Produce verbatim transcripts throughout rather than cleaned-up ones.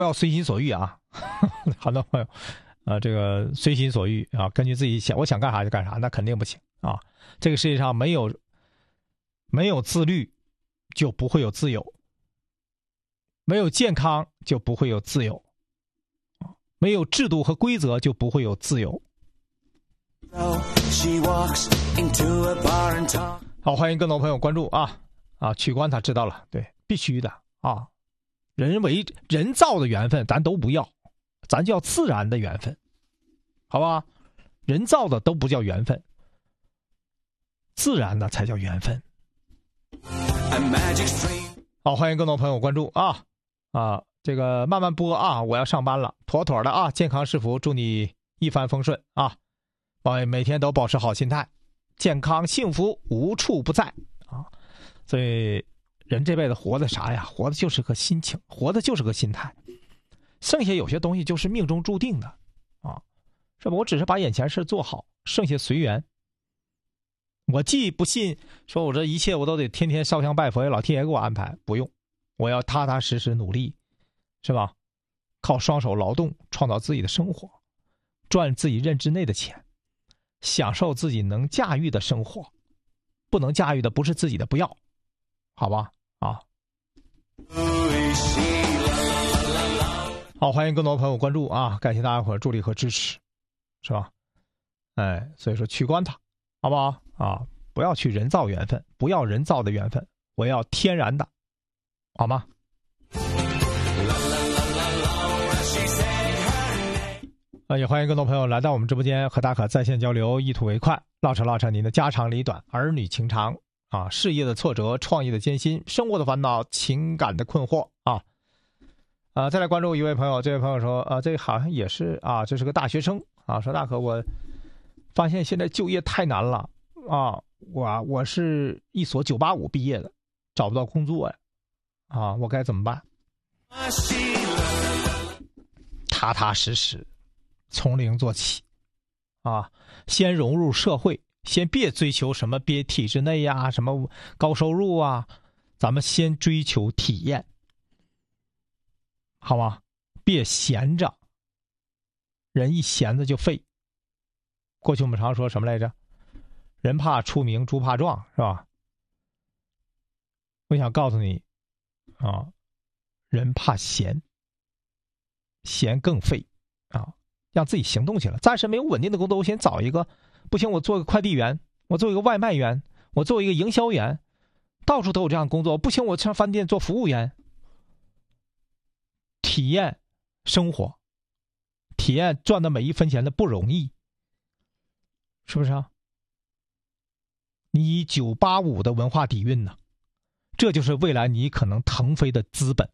要随心所欲啊，很多朋友，呃，这个随心所欲啊，根据自己想，我想干啥就干啥，那肯定不行啊。这个世界上没有没有自律，就不会有自由；没有健康，就不会有自由；没有制度和规则，就不会有自由。好，欢迎更多朋友关注啊啊！取关他知道了，对，必须的啊。人为人造的缘分咱都不要，咱就要自然的缘分，好吧？人造的都不叫缘分，自然的才叫缘分。好，欢迎更多朋友关注啊啊！这个慢慢播啊，我要上班了，妥妥的啊，健康是福，祝你一帆风顺啊！每天都保持好心态，健康幸福无处不在啊！所以人这辈子活的啥呀？活的就是个心情，活的就是个心态。剩下有些东西就是命中注定的啊，是吧？我只是把眼前事做好，剩下随缘。我既不信说我这一切我都得天天烧香拜佛，老天爷给我安排，不用，我要踏踏实实努力，是吧？靠双手劳动创造自己的生活，赚自己认知内的钱，享受自己能驾驭的生活，不能驾驭的不是自己的不要，好吧？啊，好，欢迎更多朋友关注啊！感谢大家伙助力和支持，是吧？哎，所以说取关它，好不好？啊，不要去人造缘分，不要人造的缘分，我要天然的，好吗？啊，也欢迎更多朋友来到我们直播间和大可在线交流，一吐为快，唠扯唠扯您的家长里短、儿女情长啊，事业的挫折、创业的艰辛、生活的烦恼、情感的困惑啊。啊，再来关注一位朋友，这位朋友说，啊，这好像也是啊，这是个大学生啊，说大可，我发现现在就业太难了啊，我我是一所九八五毕业的，找不到工作呀，啊，我该怎么办？踏踏实实，从零做起，啊，先融入社会，先别追求什么别体制内呀，什么高收入啊，咱们先追求体验。好吗？别闲着，人一闲着就废。过去我们常说什么来着？人怕出名，猪怕壮，是吧？我想告诉你啊，人怕闲，闲更废啊！让自己行动起来。暂时没有稳定的工作，我先找一个。不行，我做个快递员，我做一个外卖员，我做一个营销员，到处都有这样的工作。不行，我上饭店做服务员。体验生活，体验赚的每一分钱的不容易，是不是啊？你以九八五的文化底蕴呢，这就是未来你可能腾飞的资本。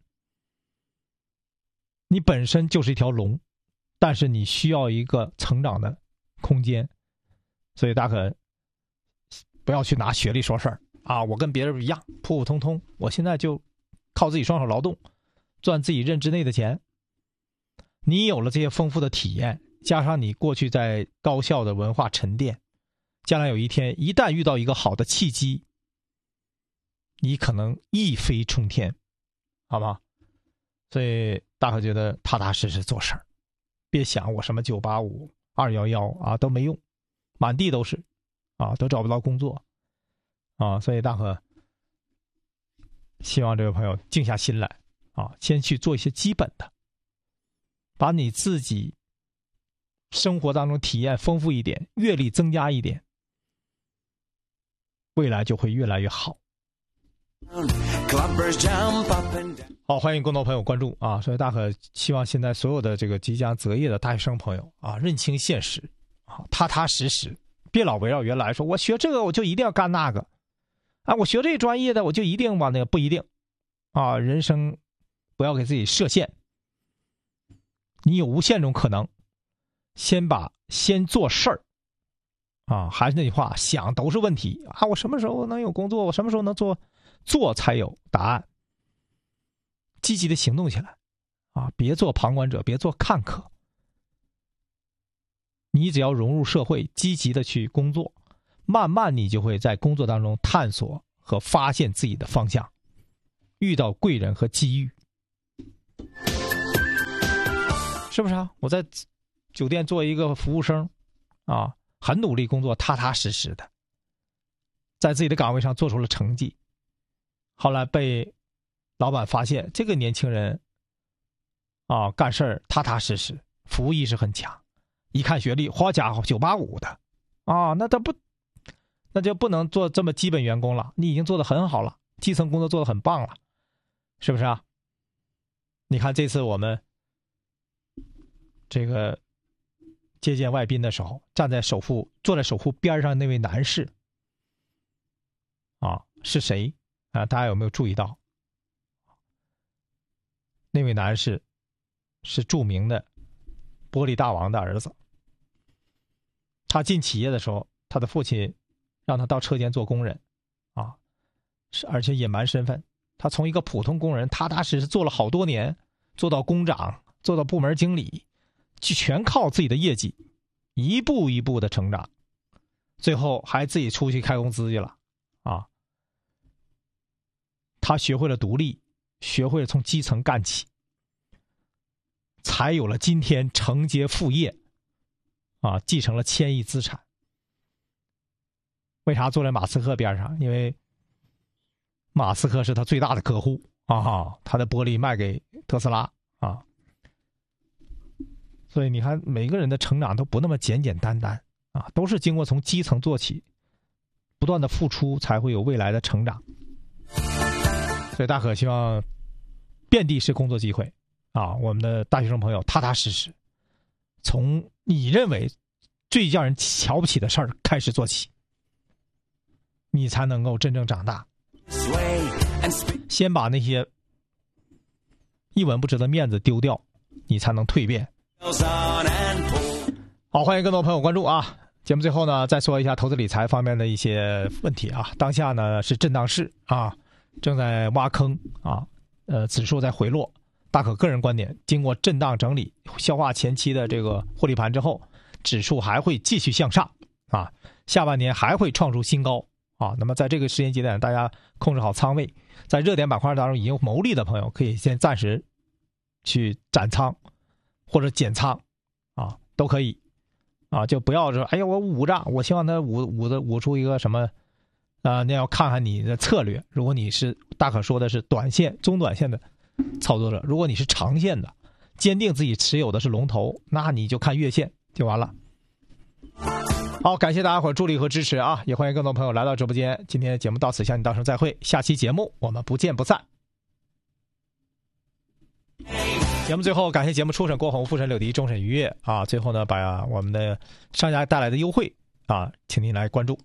你本身就是一条龙，但是你需要一个成长的空间，所以大可不要去拿学历说事儿啊！我跟别人不一样，普普通通，我现在就靠自己双手劳动。赚自己认知内的钱，你有了这些丰富的体验，加上你过去在高校的文化沉淀，将来有一天一旦遇到一个好的契机，你可能一飞冲天，好吗？所以大可觉得踏踏实实做事儿，别想我什么九八五、二幺幺啊都没用，满地都是啊，都找不到工作啊，所以大可希望这位朋友静下心来。啊，先去做一些基本的，把你自己生活当中体验丰富一点，阅历增加一点，未来就会越来越好。好，欢迎更多朋友关注啊！所以大可希望现在所有的这个即将择业的大学生朋友啊，认清现实啊，踏踏实实，别老围绕原来说我学这个我就一定要干那个啊，我学这个专业的我就一定往那个，不一定啊，人生。不要给自己设限，你有无限种可能，先把先做事儿啊，还是那句话，想都是问题啊，我什么时候能有工作，我什么时候能做，做才有答案。积极的行动起来啊，别做旁观者，别做看客，你只要融入社会，积极的去工作，慢慢你就会在工作当中探索和发现自己的方向，遇到贵人和机遇。 是不是啊？我在酒店做一个服务生啊，很努力工作，踏踏实实的，在自己的岗位上做出了成绩。后来被老板发现，这个年轻人啊，干事儿踏踏实实，服务意识很强。一看学历，好家伙，九八五的啊，那他不，那就不能做这么基本员工了。你已经做得很好了，基层工作做得很棒了，是不是啊？你看这次我们这个接见外宾的时候，站在首富坐在首富边上那位男士啊，是谁啊？大家有没有注意到？那位男士是著名的玻璃大王的儿子。他进企业的时候，他的父亲让他到车间做工人啊，是而且隐瞒身份。他从一个普通工人踏踏实实做了好多年，做到工长，做到部门经理，就全靠自己的业绩一步一步的成长，最后还自己出去开公司去了啊。他学会了独立，学会了从基层干起，才有了今天承接父业啊，继承了千亿资产。为啥坐在马斯克边上？因为马斯克是他最大的客户啊，他的玻璃卖给特斯拉啊。所以你看，每个人的成长都不那么简简单单啊，都是经过从基层做起，不断的付出，才会有未来的成长。所以大可希望遍地是工作机会啊，我们的大学生朋友踏踏实实，从你认为最叫人瞧不起的事儿开始做起，你才能够真正长大。先把那些一文不值的面子丢掉，你才能蜕变。好，欢迎更多朋友关注啊！节目最后呢，再说一下投资理财方面的一些问题啊。当下呢是震荡市啊，正在挖坑啊，呃，指数在回落。大可个人观点，经过震荡整理，消化前期的这个获利盘之后，指数还会继续向上啊，下半年还会创出新高啊。那么在这个时间节点，大家控制好仓位，在热点板块当中已经牟利的朋友，可以先暂时去斩仓或者减仓啊，都可以啊，就不要说哎呀我捂着，我希望他捂捂的捂出一个什么啊，那要看看你的策略。如果你是大可说的是短线、中短线的操作者，如果你是长线的，坚定自己持有的是龙头，那你就看月线就完了。好，感谢大家伙助力和支持啊！也欢迎更多朋友来到直播间。今天的节目到此向你道声再会，下期节目我们不见不散。节目最后感谢节目初审郭红、复审柳迪、终审愉悦啊！最后呢，把我们的商家带来的优惠啊，请您来关注。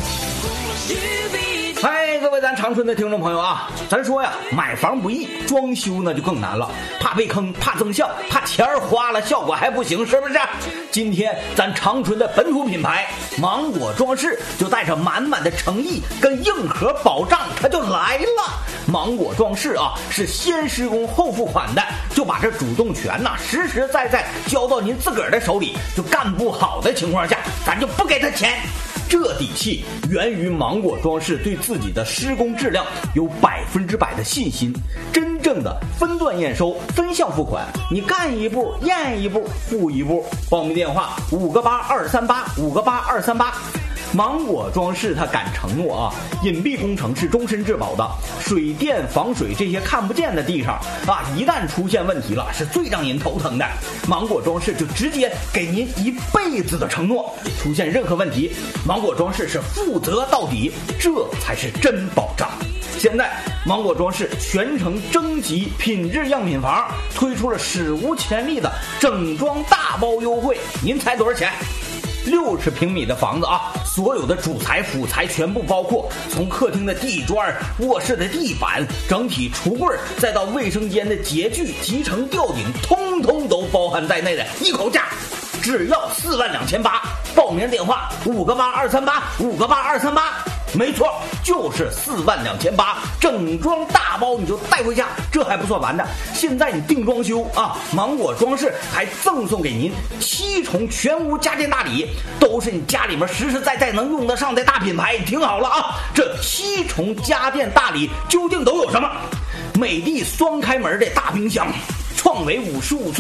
嗨，各位咱长春的听众朋友啊，咱说呀，买房不易，装修呢就更难了，怕被坑，怕增效，怕钱儿花了效果还不行，是不是？今天咱长春的本土品牌芒果装饰就带着满满的诚意跟硬核保障，它就来了。芒果装饰啊，是先施工后付款的，就把这主动权呐、啊、实实在在交到您自个儿的手里，就干不好的情况下，咱就不给他钱。这底气源于芒果装饰对自己的施工质量有百分之百的信心，真正的分段验收、分项付款，你干一步验一步付一步。报名电话五个八二三八五个八二三八。芒果装饰它敢承诺啊，隐蔽工程是终身质保的，水电防水这些看不见的地方啊，一旦出现问题了，是最让人头疼的。芒果装饰就直接给您一辈子的承诺，出现任何问题，芒果装饰是负责到底，这才是真保障。现在芒果装饰全程征集品质样品房，推出了史无前例的整装大包优惠，您猜多少钱？六十平米的房子啊，所有的主材辅材全部包括，从客厅的地砖、卧室的地板、整体橱柜，再到卫生间的洁具、集成吊顶，通通都包含在内的一口价，只要四万两千八。报名电话五个八二三八五个八二三八。没错，就是四万两千八，整装大包你就带回家，这还不算完的。现在你订装修啊，芒果装饰还赠送给您七重全屋家电大礼，都是你家里面实实在在能用得上的大品牌。你听好了啊，这七重家电大礼究竟都有什么？美的双开门的大冰箱，创维五十五寸